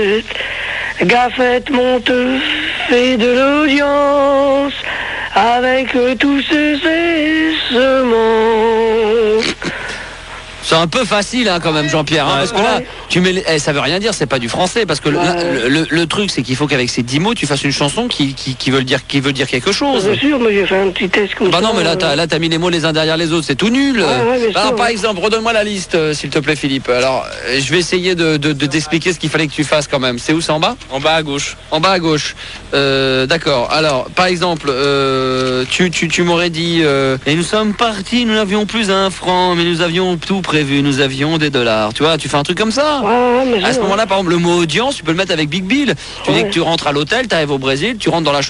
Gaffette monte, fait de l'audience avec tous ces sements. C'est un peu facile hein, quand même Jean-Pierre hein, parce que là tu mets ça veut rien dire, c'est pas du français parce que le truc c'est qu'il faut qu'avec ces 10 mots tu fasses une chanson qui veut dire quelque chose. Bien sûr, mais j'ai fait un petit test comme ça. Non mais là t'as mis les mots les uns derrière les autres, c'est tout nul. Alors par exemple, redonne-moi la liste s'il te plaît Philippe. Alors je vais essayer de t'expliquer ce qu'il fallait que tu fasses quand même. C'est où, c'est en bas? En bas à gauche. En bas à gauche. D'accord. Alors par exemple tu m'aurais dit et nous sommes partis, nous n'avions plus un franc mais nous avions tout prévu, nous avions des dollars. Tu vois, tu fais un truc comme ça. À ce moment-là, par exemple, le mot audience, tu peux le mettre avec Big Bill. Tu dis que tu rentres à l'hôtel, tu arrives au Brésil, tu rentres dans la chambre